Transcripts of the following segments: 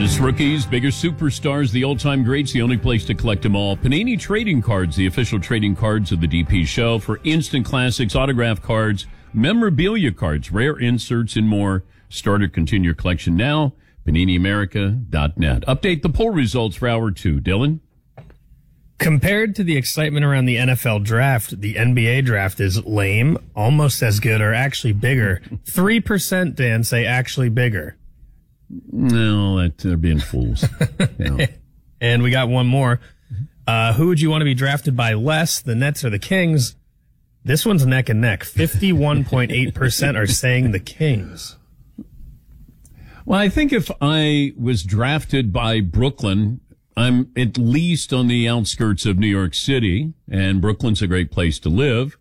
Biggest rookies, biggest superstars, the all-time greats, the only place to collect them all. Panini Trading Cards, the official trading cards of the DP show for instant classics, autograph cards, memorabilia cards, rare inserts, and more. Start or continue your collection now. PaniniAmerica.net. Update the poll results for Hour 2. Dylan? Compared to the excitement around the NFL draft, the NBA draft is lame, almost as good, or actually bigger. 3%, Dan, say actually bigger. No, they're being fools. Yeah. And we got one more. Who would you want to be drafted by less, the Nets or the Kings? This one's neck and neck. 51.8% are saying the Kings. Well, I think if I was drafted by Brooklyn, I'm at least on the outskirts of New York City, and Brooklyn's a great place to live.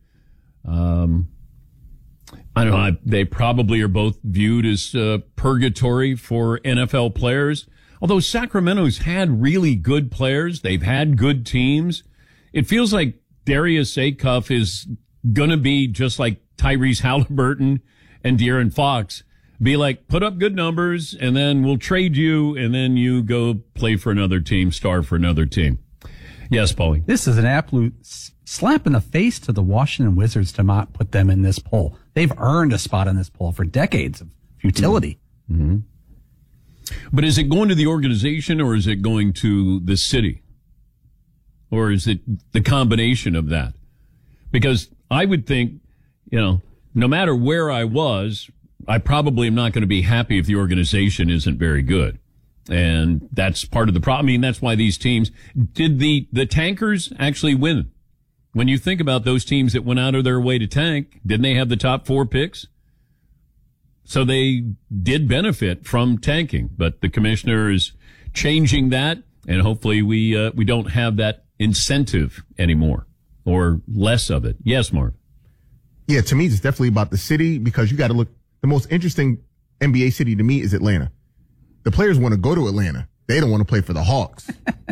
I don't know. They probably are both viewed as purgatory for NFL players. Although Sacramento's had really good players, they've had good teams. It feels like Darius Acuff is going to be just like Tyrese Halliburton and De'Aaron Fox. Be like, put up good numbers, and then we'll trade you, and then you go play for another team, star for another team. Yes, Paulie. This is an absolute slap in the face to the Washington Wizards to not put them in this poll. They've earned a spot in this poll for decades of futility. Mm-hmm. But is it going to the organization, or is it going to the city? Or is it the combination of that? Because I would think, no matter where I was, I probably am not going to be happy if the organization isn't very good. And that's part of the problem. I mean, that's why these teams, did the tankers actually win? When you think about those teams that went out of their way to tank, didn't they have the top 4 picks? So they did benefit from tanking, but the commissioner is changing that, and hopefully we don't have that incentive anymore, or less of it. Yes, Mark. Yeah, to me, it's definitely about the city, because you got to look. The most interesting NBA city to me is Atlanta. The players want to go to Atlanta. They don't want to play for the Hawks.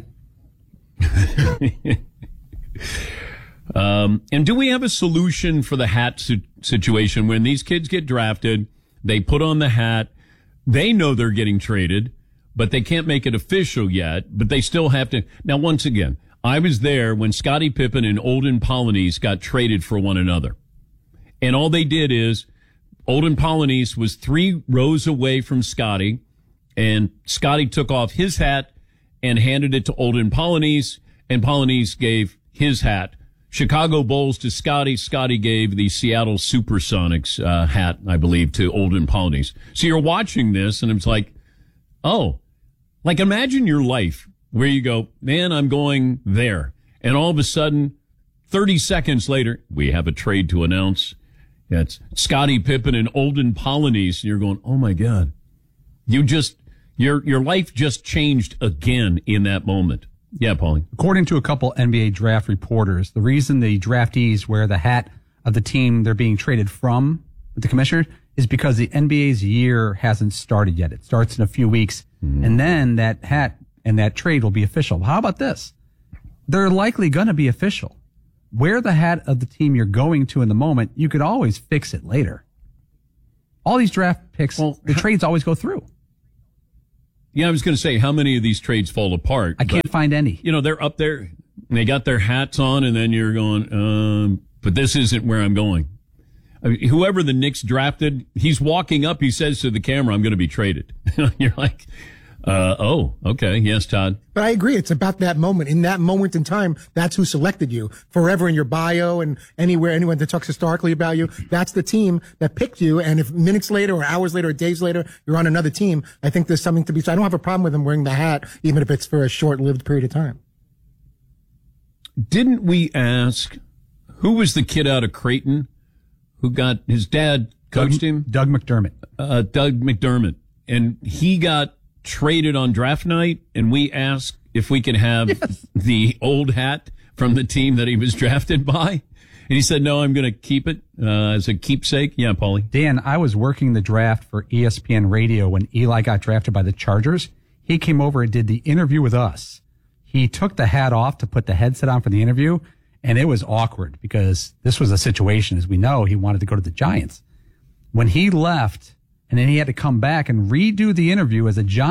And do we have a solution for the hat situation? When these kids get drafted, they put on the hat. They know they're getting traded, but they can't make it official yet. But they still have to. Now, once again, I was there when Scottie Pippen and Olden Polynice got traded for one another. And all they did is Olden Polynice was 3 rows away from Scottie, and Scottie took off his hat and handed it to Olden Polynice, and Polynice gave his hat. Chicago Bulls to Scottie. Scottie gave the Seattle Supersonics hat, I believe, to Olden Polynice. So you're watching this, and it's like, like imagine your life where you go, man, I'm going there. And all of a sudden, 30 seconds later, we have a trade to announce. Yeah, it's Scottie Pippen and Olden Polynice, and you're going, oh my God. Your life just changed again in that moment. Yeah, Paulie. According to a couple NBA draft reporters, the reason the draftees wear the hat of the team they're being traded from with the commissioner is because the NBA's year hasn't started yet. It starts in a few weeks, and then that hat and that trade will be official. How about this? They're likely going to be official. Wear the hat of the team you're going to in the moment. You could always fix it later. All these draft picks, the trades always go through. Yeah, I was going to say, how many of these trades fall apart? I can't find any. They're up there, and they got their hats on, and then you're going, but this isn't where I'm going. I mean, whoever the Knicks drafted, he's walking up, he says to the camera, I'm going to be traded. You're like, okay. Yes, Todd. But I agree. It's about that moment. In that moment in time, that's who selected you. Forever in your bio and anyone that talks historically about you, that's the team that picked you. And if minutes later or hours later or days later, you're on another team, I think there's something to be said. I don't have a problem with him wearing the hat, even if it's for a short-lived period of time. Didn't we ask, who was the kid out of Creighton who got, his dad coached him? Doug McDermott. Doug McDermott. And he got traded on draft night, and we asked if we could have the old hat from the team that he was drafted by. And he said, no, I'm going to keep it as a keepsake. Yeah, Paulie. Dan, I was working the draft for ESPN Radio when Eli got drafted by the Chargers. He came over and did the interview with us. He took the hat off to put the headset on for the interview, and it was awkward because this was a situation, as we know, he wanted to go to the Giants. When he left, and then he had to come back and redo the interview as a Giant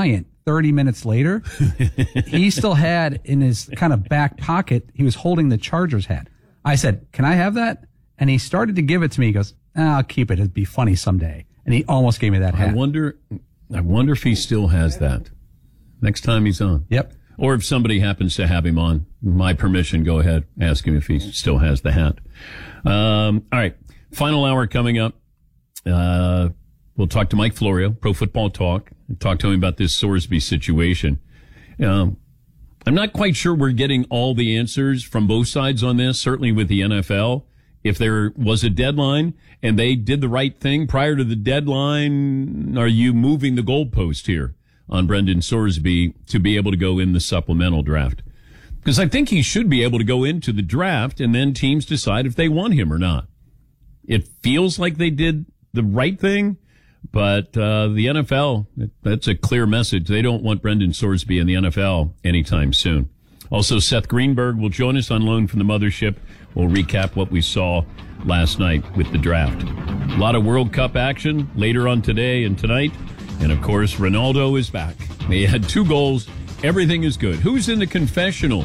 30 minutes later, he still had in his kind of back pocket, he was holding the Chargers hat. I said, can I have that? And he started to give it to me. He goes, I'll keep it. It'd be funny someday. And he almost gave me that hat. I wonder if he still has that next time he's on. Yep. Or if somebody happens to have him on, my permission, go ahead, ask him if he still has the hat. All right. Final hour coming up. We'll talk to Mike Florio, Pro Football Talk, and talk to him about this Sorsby situation. I'm not quite sure we're getting all the answers from both sides on this, certainly with the NFL. If there was a deadline and they did the right thing prior to the deadline, are you moving the goalpost here on Brendan Sorsby to be able to go in the supplemental draft? Because I think he should be able to go into the draft and then teams decide if they want him or not. It feels like they did the right thing, but the NFL, that's a clear message. They don't want Brendan Sorsby in the NFL anytime soon. Also, Seth Greenberg will join us on loan from the mothership. We'll recap what we saw last night with the draft. A lot of World Cup action later on today and tonight. And, of course, Ronaldo is back. He had 2 goals. Everything is good. Who's in the confessional?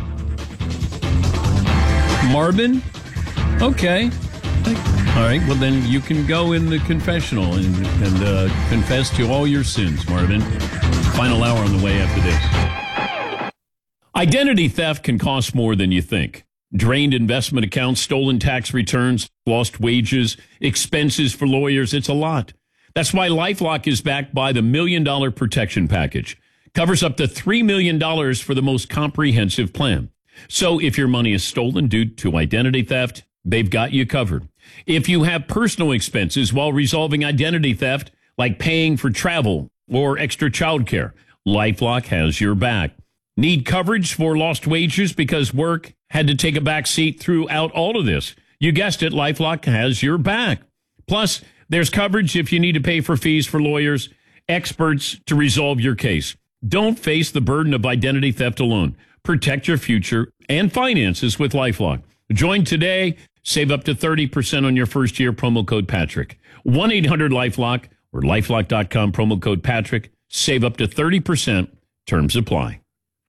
Marvin? Okay. All right. Well, then you can go in the confessional and confess to all your sins, Marvin. Final hour on the way after this. Identity theft can cost more than you think. Drained investment accounts, stolen tax returns, lost wages, expenses for lawyers. It's a lot. That's why LifeLock is backed by the $1 Million Protection Package. Covers up to $3 million for the most comprehensive plan. So if your money is stolen due to identity theft, they've got you covered. If you have personal expenses while resolving identity theft, like paying for travel or extra childcare, LifeLock has your back. Need coverage for lost wages because work had to take a back seat throughout all of this? You guessed it, LifeLock has your back. Plus, there's coverage if you need to pay for fees for lawyers, experts to resolve your case. Don't face the burden of identity theft alone. Protect your future and finances with LifeLock. Join today. Save up to 30% on your first year. Promo code Patrick. 1-800-LifeLock or LifeLock.com. Promo code Patrick. Save up to 30%. Terms apply.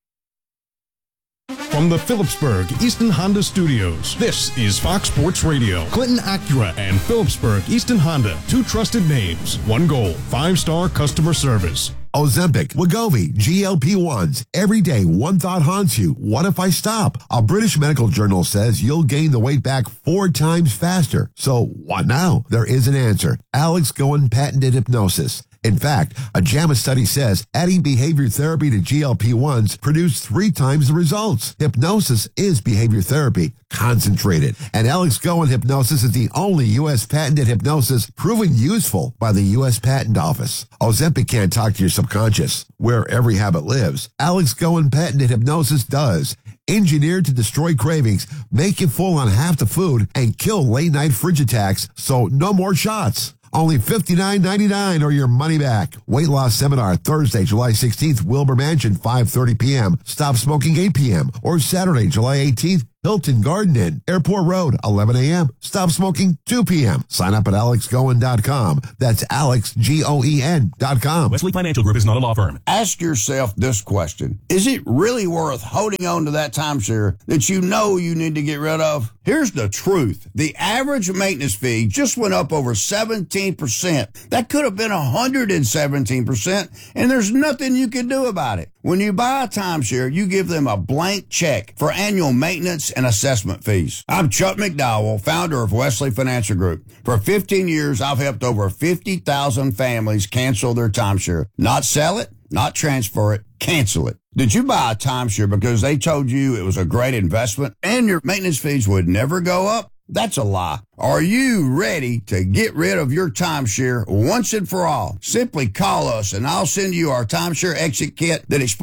From the Phillipsburg Easton Honda Studios, this is Fox Sports Radio. Clinton Acura and Phillipsburg Easton Honda, 2 trusted names, 1 goal, 5-star customer service. Ozempic, Wegovy, GLP-1s. Every day, one thought haunts you. What if I stop? A British medical journal says you'll gain the weight back 4 times faster. So what now? There is an answer. Alex Goen patented hypnosis. In fact, a JAMA study says adding behavior therapy to GLP-1s produced 3 times the results. Hypnosis is behavior therapy, concentrated. And Alex Goen Hypnosis is the only U.S. patented hypnosis proven useful by the U.S. Patent Office. Ozempic can't talk to your subconscious, where every habit lives. Alex Goen patented hypnosis does. Engineered to destroy cravings, make you full on half the food, and kill late-night fridge attacks, so no more shots. Only $59.99 or your money back. Weight loss seminar Thursday, July 16th, Wilbur Mansion, 5:30 p.m. Stop smoking 8 p.m. Or Saturday, July 18th, Hilton Garden Inn, Airport Road, 11 a.m. Stop smoking 2 p.m. Sign up at alexgoen.com. That's alexgoen.com. Wesley Financial Group is not a law firm. Ask yourself this question. Is it really worth holding on to that timeshare that you know you need to get rid of? Here's the truth. The average maintenance fee just went up over 17%. That could have been 117%, and there's nothing you can do about it. When you buy a timeshare, you give them a blank check for annual maintenance and assessment fees. I'm Chuck McDowell, founder of Wesley Financial Group. For 15 years, I've helped over 50,000 families cancel their timeshare. Not sell it, not transfer it, cancel it. Did you buy a timeshare because they told you it was a great investment and your maintenance fees would never go up? That's a lie. Are you ready to get rid of your timeshare once and for all? Simply call us and I'll send you our timeshare exit kit that explains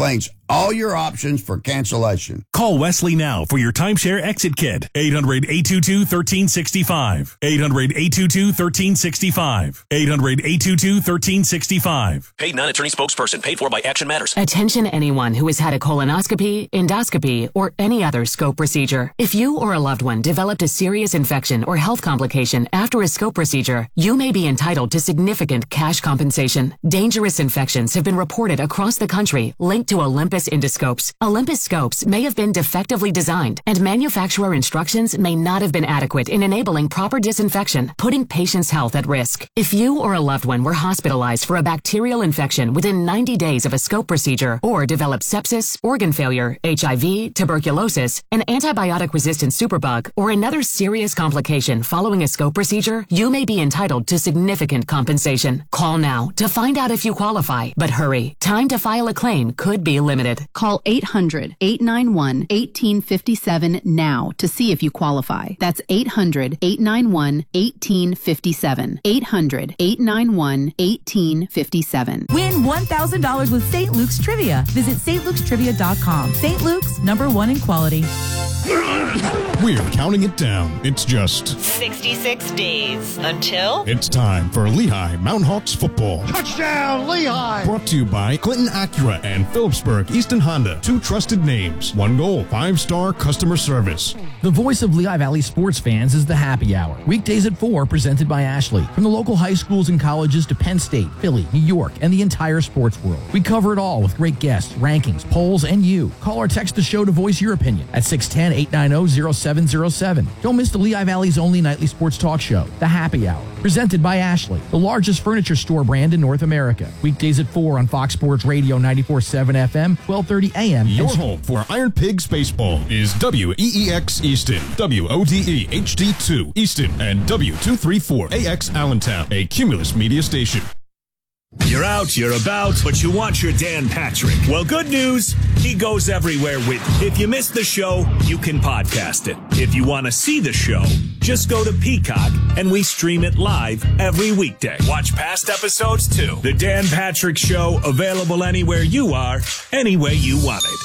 all your options for cancellation. Call Wesley now for your timeshare exit kit. 800-822-1365. 800-822-1365. 800-822-1365. Paid non-attorney spokesperson. Paid for by Action Matters. Attention anyone who has had a colonoscopy, endoscopy, or any other scope procedure. If you or a loved one developed a serious infection or health complication after a scope procedure, you may be entitled to significant cash compensation. Dangerous infections have been reported across the country linked to Olympus endoscopes. Olympus scopes may have been defectively designed, and manufacturer instructions may not have been adequate in enabling proper disinfection, putting patients' health at risk. If you or a loved one were hospitalized for a bacterial infection within 90 days of a scope procedure, or developed sepsis, organ failure, HIV, tuberculosis, an antibiotic-resistant superbug, or another serious complication following a scope procedure, you may be entitled to significant compensation. Call now to find out if you qualify, but hurry. Time to file a claim could be limited. Call 800-891-1857 now to see if you qualify. That's 800-891-1857. 800-891-1857. Win $1,000 with St. Luke's Trivia. Visit stlukes.trivia.com. St. Luke's, #1 in quality. We're counting it down. It's just 66 days until it's time for Lehigh Mountain Hawks football. Touchdown, Lehigh! Brought to you by Clinton Acura and Phillipsburg Easton Honda. 2 trusted names, 1 goal, 5-star customer service. The voice of Lehigh Valley sports fans is the Happy Hour. Weekdays at 4, presented by Ashley. From the local high schools and colleges to Penn State, Philly, New York, and the entire sports world. We cover it all with great guests, rankings, polls, and you. Call or text the show to voice your opinion at 610-890-0707. Don't miss the Lehigh Valley's only nightly sports talk show, The Happy Hour, presented by Ashley, the largest furniture store brand in North America. Weekdays at 4 on Fox Sports Radio 94.7 FM, 12:30 a.m. Your home for Iron Pigs Baseball is WEEX Easton, WODE HD2 Easton, and W234AX Allentown, a Cumulus media station. You're out, you're about, but you want your Dan Patrick. Well, good news, he goes everywhere with you. If you missed the show, you can podcast it. If you want to see the show, just go to Peacock and we stream it live every weekday. Watch past episodes too. The Dan Patrick Show, available anywhere you are, any way you want it.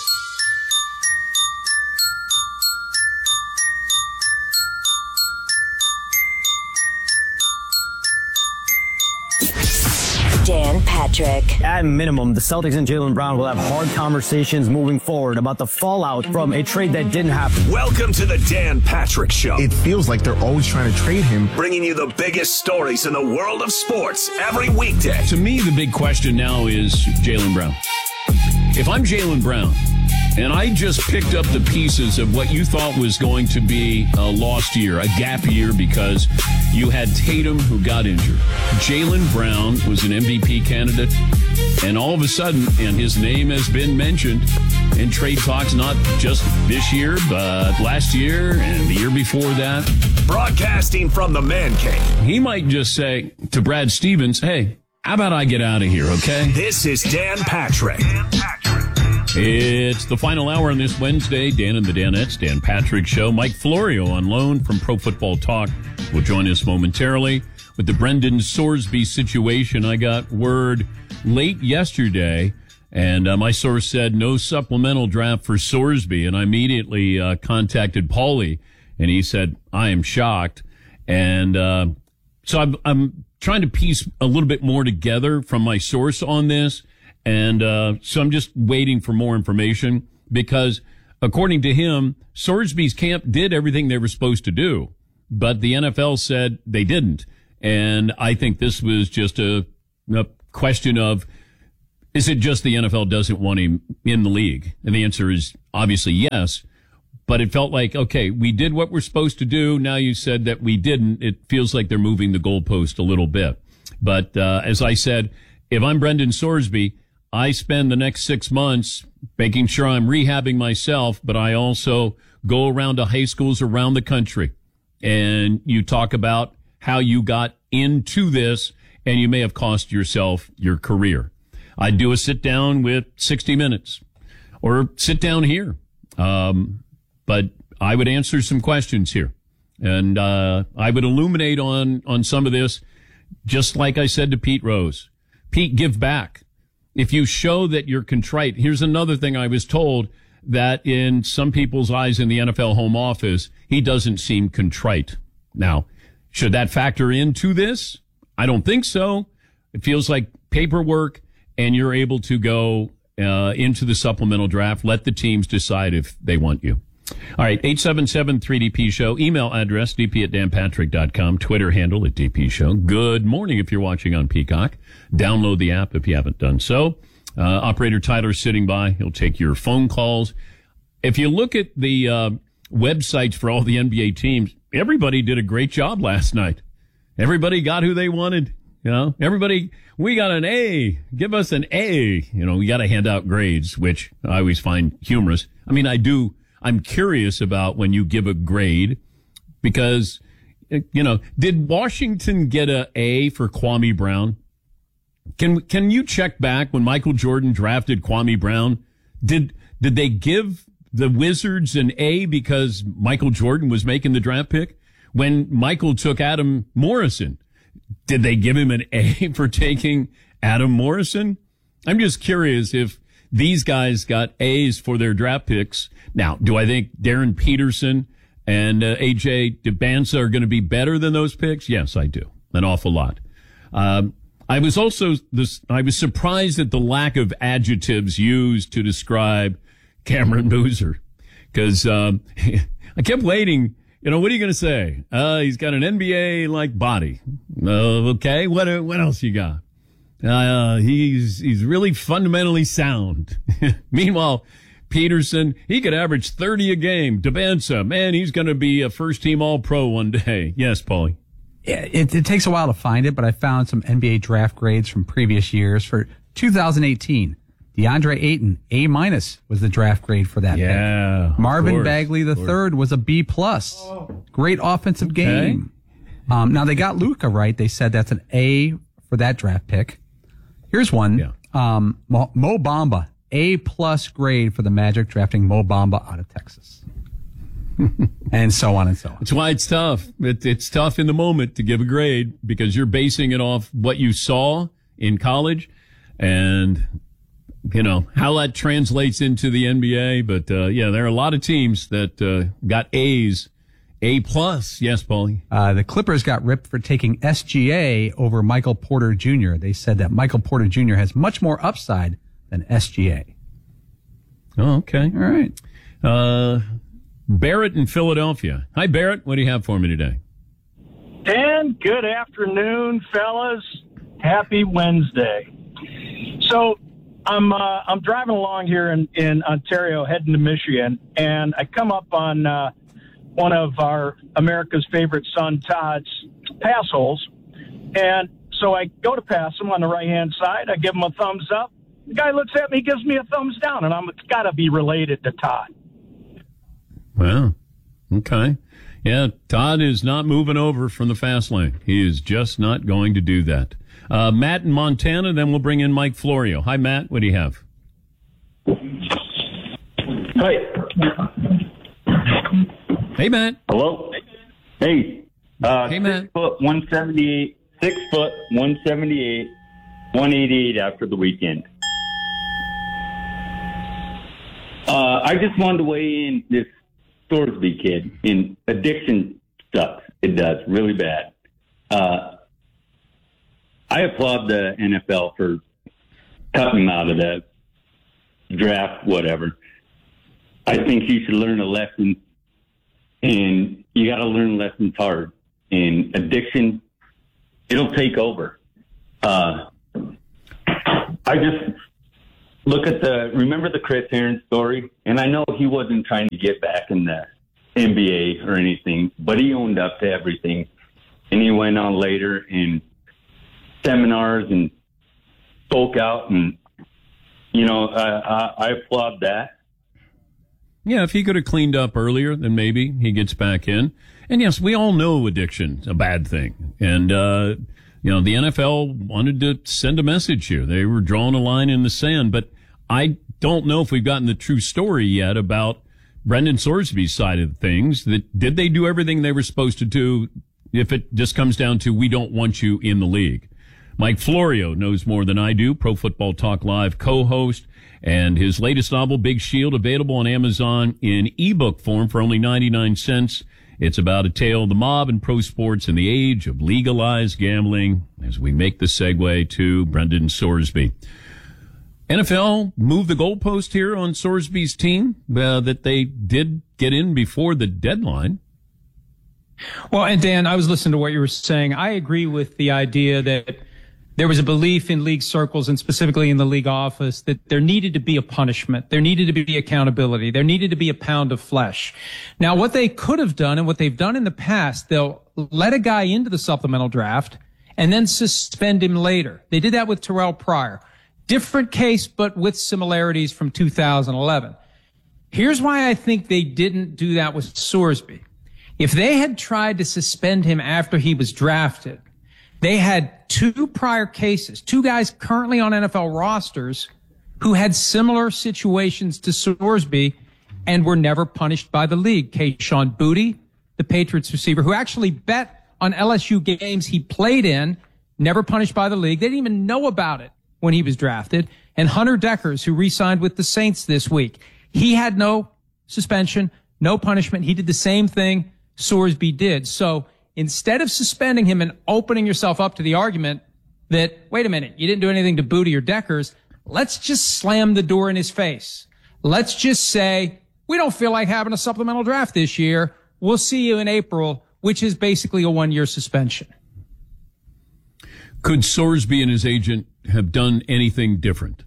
Dan Patrick. At minimum, the Celtics and Jaylen Brown will have hard conversations moving forward about the fallout from a trade that didn't happen. Welcome to the Dan Patrick Show. It feels like they're always trying to trade him. Bringing you the biggest stories in the world of sports every weekday. To me, the big question now is Jaylen Brown. If I'm Jaylen Brown, and I just picked up the pieces of what you thought was going to be a lost year, a gap year, because you had Tatum who got injured. Jaylen Brown was an MVP candidate, and all of a sudden, and his name has been mentioned in trade talks, not just this year, but last year and the year before that. Broadcasting from the Man Cave. He might just say to Brad Stevens, hey, how about I get out of here, okay? This is Dan Patrick. It's the final hour on this Wednesday. Dan and the Danettes, Dan Patrick Show. Mike Florio on loan from Pro Football Talk will join us momentarily. With the Brendan Sorsby situation, I got word late yesterday, and my source said no supplemental draft for Sorsby, and I immediately contacted Paulie, and he said, I am shocked. And so I'm trying to piece a little bit more together from my source on this. And so I'm just waiting for more information because, according to him, Sorsby's camp did everything they were supposed to do, but the NFL said they didn't. And I think this was just a question of, is it just the NFL doesn't want him in the league? And the answer is obviously yes. But it felt like, okay, we did what we're supposed to do. Now you said that we didn't. It feels like they're moving the goalpost a little bit. But as I said, if I'm Brendan Sorsby, I spend the next 6 months making sure I'm rehabbing myself, but I also go around to high schools around the country. And you talk about how you got into this, and you may have cost yourself your career. I'd do a sit down with 60 Minutes or sit down here. But I would answer some questions here. And I would illuminate on some of this, just like I said to Pete Rose. Pete, give back. if you show that you're contrite, here's another thing I was told, that in some people's eyes in the NFL home office, he doesn't seem contrite. Now, should that factor into this? I don't think so. It feels like paperwork, and you're able to go into the supplemental draft. Let the teams decide if they want you. All right, 877-3DP Show. Email address, dp@danpatrick.com. Twitter handle @DP Show. Good morning if you're watching on Peacock. Download the app if you haven't done so. Operator Tyler's sitting by. He'll take your phone calls. If you look at the websites for all the NBA teams, everybody did a great job last night. Everybody got who they wanted. You know, everybody, we got an A. Give us an A. You know, we got to hand out grades, which I always find humorous. I mean, I'm curious about when you give a grade because, you know, did Washington get a A for Kwame Brown? Can you check back when Michael Jordan drafted Kwame Brown? Did they give the Wizards an A because Michael Jordan was making the draft pick? When Michael took Adam Morrison, did they give him an A for taking Adam Morrison? I'm just curious if these guys got A's for their draft picks. Now, do I think Darren Peterson and A.J. DeBanza are going to be better than those picks? Yes, I do. An awful lot. I was surprised at the lack of adjectives used to describe Cameron Boozer because I kept waiting. You know, what are you going to say? He's got an NBA-like body. Okay, what else you got? He's really fundamentally sound. Meanwhile, Peterson, he could average 30 a game. DeBanza, man, he's going to be a first-team All-Pro one day. Yes, Paulie. Yeah, it takes a while to find it, but I found some NBA draft grades from previous years. For 2018, DeAndre Ayton, A- was the draft grade for that pick. Marvin Bagley III was a B+. Great offensive game. Now, they got Luka right. They said that's an A for that draft pick. Here's one. Yeah. Mo Bamba, A+ grade for the Magic, drafting Mo Bamba out of Texas. And so on and so on. That's why it's tough. It's tough in the moment to give a grade because you're basing it off what you saw in college and, you know, how that translates into the NBA. But, yeah, there are a lot of teams that got A's. A+. Yes, Paulie. The Clippers got ripped for taking SGA over Michael Porter Jr. They said that Michael Porter Jr. has much more upside than SGA. Oh, okay. All right. Barrett in Philadelphia. Hi, Barrett. What do you have for me today? Dan, good afternoon, fellas. Happy Wednesday. So I'm driving along here in Ontario, heading to Michigan, and I come up on one of our America's favorite son, Todd's pass holes. And so I go to pass him on the right-hand side. I give him a thumbs up. The guy looks at me, gives me a thumbs down, and it's got to be related to Todd. Well, okay. Yeah, Todd is not moving over from the fast lane. He is just not going to do that. Matt in Montana, then we'll bring in Mike Florio. Hi, Matt. What do you have? Hi. Hey, Matt. Hello. Hey. Hey, Matt. 6 foot 178, 6 foot 178, 188 after the weekend. I just wanted to weigh in this Thorsby kid. In addiction sucks. It does really bad. I applaud the NFL for cutting him out of the draft, whatever. I think he should learn a lesson, and you got to learn lessons hard. And addiction, it'll take over. I just look at remember the Chris Herron story? And I know he wasn't trying to get back in the NBA or anything, but he owned up to everything. And he went on later in seminars and spoke out, and, you know, I applaud that. Yeah, if he could have cleaned up earlier, then maybe he gets back in. And yes, we all know addiction's a bad thing. And, you know, the NFL wanted to send a message here. They were drawing a line in the sand, but I don't know if we've gotten the true story yet about Brendan Thorsby's side of things. Did they do everything they were supposed to do if it just comes down to we don't want you in the league? Mike Florio knows more than I do, Pro Football Talk Live co-host, and his latest novel, Big Shield, available on Amazon in ebook form for only 99 cents. It's about a tale of the mob and pro sports in the age of legalized gambling, as we make the segue to Brendan Sorsby. NFL moved the goalpost here on Sorsby's team that they did get in before the deadline. Well, and Dan, I was listening to what you were saying. I agree with the idea that there was a belief in league circles and specifically in the league office that there needed to be a punishment. There needed to be accountability. There needed to be a pound of flesh. Now, what they could have done and what they've done in the past, they'll let a guy into the supplemental draft and then suspend him later. They did that with Terrell Pryor. Different case, but with similarities from 2011. Here's why I think they didn't do that with Sorsby. If they had tried to suspend him after he was drafted, they had two prior cases, two guys currently on NFL rosters who had similar situations to Sorsby and were never punished by the league. Kayshon Boutte, the Patriots receiver, who actually bet on LSU games he played in, never punished by the league. They didn't even know about it when he was drafted. And Hunter Deckers, who re-signed with the Saints this week. He had no suspension, no punishment. He did the same thing Sorsby did. So instead of suspending him and opening yourself up to the argument that, wait a minute, you didn't do anything to Boutte or Deckers, let's just slam the door in his face. Let's just say, we don't feel like having a supplemental draft this year. We'll see you in April, which is basically a 1-year suspension. Could Sorsby and his agent have done anything different?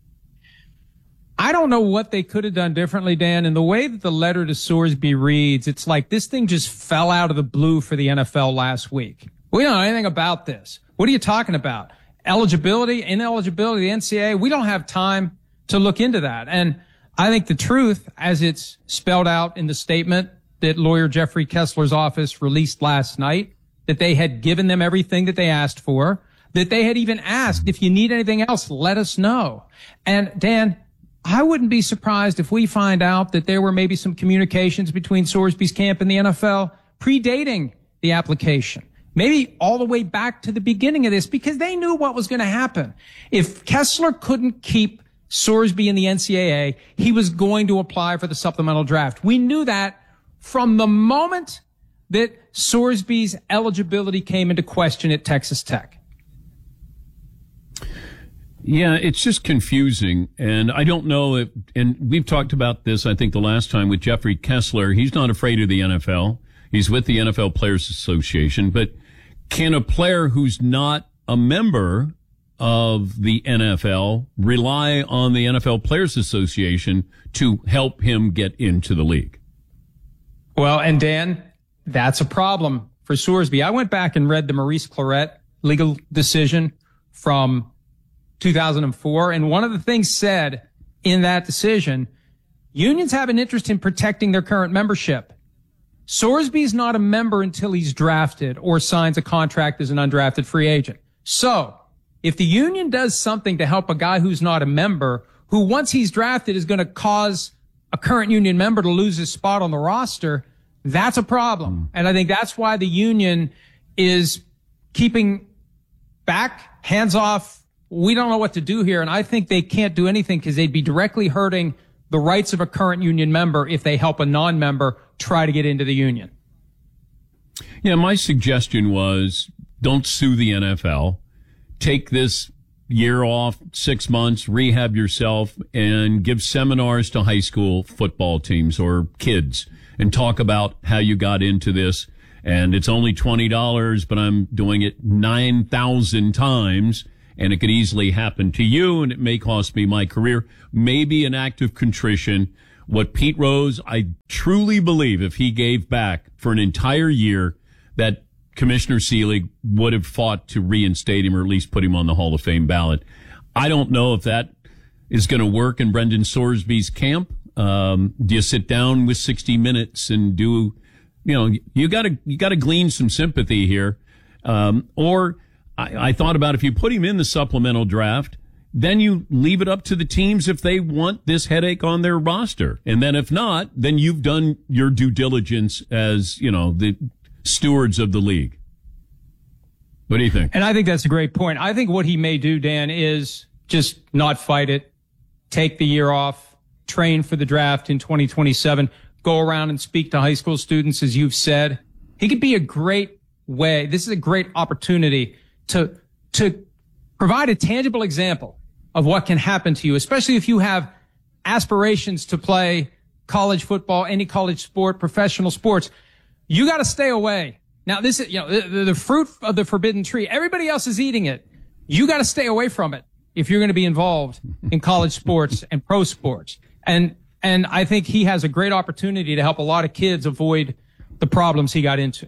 I don't know what they could have done differently, Dan. And the way that the letter to Sorsby reads, it's like this thing just fell out of the blue for the NFL last week. We don't know anything about this. What are you talking about? Eligibility, ineligibility, the NCAA? We don't have time to look into that. And I think the truth, as it's spelled out in the statement that lawyer Jeffrey Kessler's office released last night, that they had given them everything that they asked for, that they had even asked, if you need anything else, let us know. And Dan, I wouldn't be surprised if we find out that there were maybe some communications between Sorsby's camp and the NFL predating the application. Maybe all the way back to the beginning of this, because they knew what was going to happen. If Kessler couldn't keep Sorsby in the NCAA, he was going to apply for the supplemental draft. We knew that from the moment that Sorsby's eligibility came into question at Texas Tech. Yeah, it's just confusing, and I don't know if, and we've talked about this, I think, the last time with Jeffrey Kessler. He's not afraid of the NFL. He's with the NFL Players Association, but can a player who's not a member of the NFL rely on the NFL Players Association to help him get into the league? Well, and Dan, that's a problem for Sorsby. I went back and read the Maurice Clarett legal decision from 2004. And one of the things said in that decision, unions have an interest in protecting their current membership. Sorsby's not a member until he's drafted or signs a contract as an undrafted free agent. So if the union does something to help a guy who's not a member, who once he's drafted is going to cause a current union member to lose his spot on the roster, that's a problem. And I think that's why the union is keeping back, hands off. We don't know what to do here, and I think they can't do anything because they'd be directly hurting the rights of a current union member if they help a non-member try to get into the union. Yeah, my suggestion was don't sue the NFL. Take this year off, 6 months, rehab yourself, and give seminars to high school football teams or kids and talk about how you got into this. And it's only $20, but I'm doing it 9,000 times. And it could easily happen to you, and it may cost me my career. Maybe an act of contrition. What Pete Rose, I truly believe if he gave back for an entire year, that Commissioner Seelig would have fought to reinstate him or at least put him on the Hall of Fame ballot. I don't know if that is going to work in Brendan Sorsby's camp. Do you sit down with 60 Minutes and do, you got to glean some sympathy here, or I thought about if you put him in the supplemental draft, then you leave it up to the teams if they want this headache on their roster. And then if not, then you've done your due diligence as, the stewards of the league. What do you think? And I think that's a great point. I think what he may do, Dan, is just not fight it, take the year off, train for the draft in 2027, go around and speak to high school students, as you've said. He could be a great way. This is a great opportunity to provide a tangible example of what can happen to you, especially if you have aspirations to play college football, any college sport, professional sports. You got to stay away. Now, this is, the fruit of the forbidden tree. Everybody else is eating it. You got to stay away from it if you're going to be involved in college sports and pro sports. And I think he has a great opportunity to help a lot of kids avoid the problems he got into.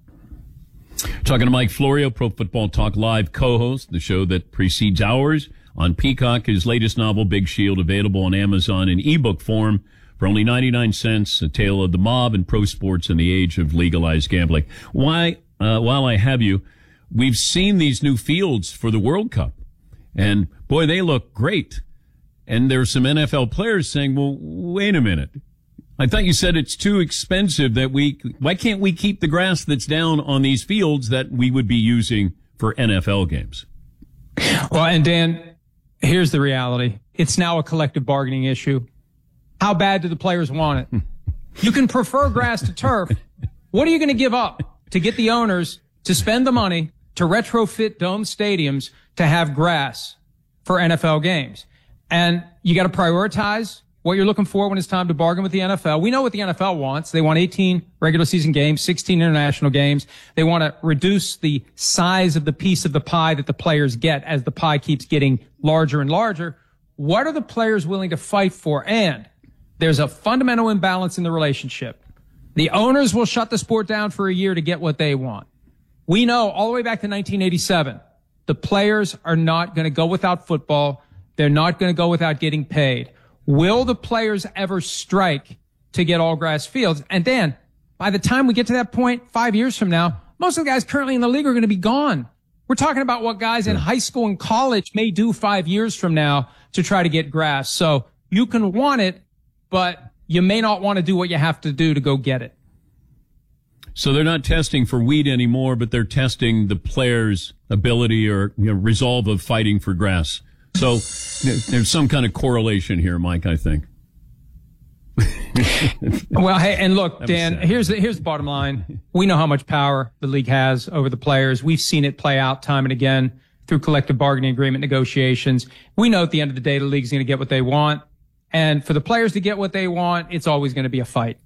Talking to Mike Florio, Pro Football Talk Live co-host, the show that precedes ours on Peacock. His latest novel, Big Shield, available on Amazon in ebook form for only 99 cents, a tale of the mob and pro sports in the age of legalized gambling. While I have you, we've seen these new fields for the World Cup, and boy, they look great. And there's some NFL players saying, well, wait a minute. I thought you said it's too expensive why can't we keep the grass that's down on these fields that we would be using for NFL games? Well, and Dan, here's the reality. It's now a collective bargaining issue. How bad do the players want it? You can prefer grass to turf. What are you going to give up to get the owners to spend the money to retrofit dome stadiums to have grass for NFL games? And you got to prioritize what you're looking for when it's time to bargain with the NFL. We know what the NFL wants. They want 18 regular season games, 16 international games. They want to reduce the size of the piece of the pie that the players get as the pie keeps getting larger and larger. What are the players willing to fight for? And there's a fundamental imbalance in the relationship. The owners will shut the sport down for a year to get what they want. We know all the way back to 1987, the players are not going to go without football. They're not going to go without getting paid. Will the players ever strike to get all grass fields? And Dan, by the time we get to that point, 5 years from now, most of the guys currently in the league are going to be gone. We're talking about what guys in high school and college may do 5 years from now to try to get grass. So you can want it, but you may not want to do what you have to do to go get it. So they're not testing for weed anymore, but they're testing the players' ability or resolve of fighting for grass. So there's some kind of correlation here, Mike, I think. Well, hey, and look, Dan, here's the bottom line. We know how much power the league has over the players. We've seen it play out time and again through collective bargaining agreement negotiations. We know at the end of the day, the league's going to get what they want. And for the players to get what they want, it's always going to be a fight.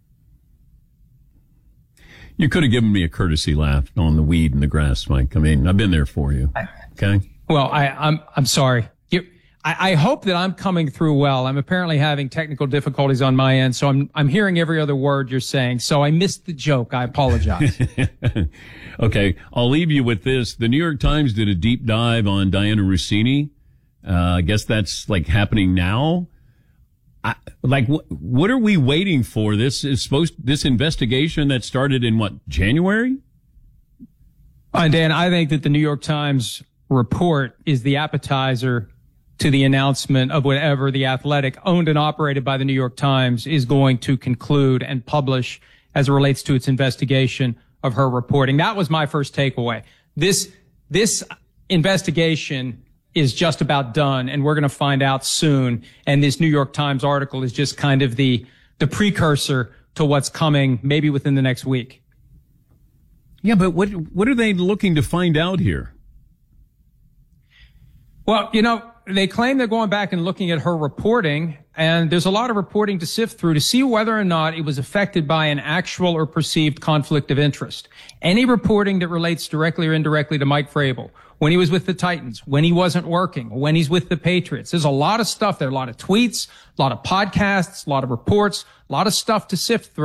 You could have given me a courtesy laugh on the weed and the grass, Mike. I mean, I've been there for you. Okay. Well, I'm sorry. I hope that I'm coming through well. I'm apparently having technical difficulties on my end, so I'm hearing every other word you're saying. So I missed the joke. I apologize. Okay, I'll leave you with this. The New York Times did a deep dive on Diana Russini. I guess that's like happening now. What are we waiting for? This investigation that started in January? And Dan, I think that the New York Times report is the appetizer to the announcement of whatever The Athletic, owned and operated by the New York Times, is going to conclude and publish as it relates to its investigation of her reporting. That was my first takeaway. This investigation is just about done, and we're going to find out soon. And this New York Times article is just kind of the precursor to what's coming maybe within the next week. Yeah, but what are they looking to find out here? Well, they claim they're going back and looking at her reporting, and there's a lot of reporting to sift through to see whether or not it was affected by an actual or perceived conflict of interest. Any reporting that relates directly or indirectly to Mike Vrabel, when he was with the Titans, when he wasn't working, when he's with the Patriots. There's a lot of stuff there, a lot of tweets, a lot of podcasts, a lot of reports, a lot of stuff to sift through.